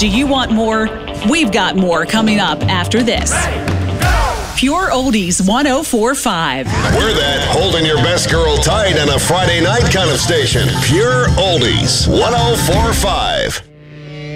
Do you want more? We've got more coming up after this. Pure Oldies 104.5. We're that holding your best girl tight on a Friday night kind of station. Pure Oldies 104.5.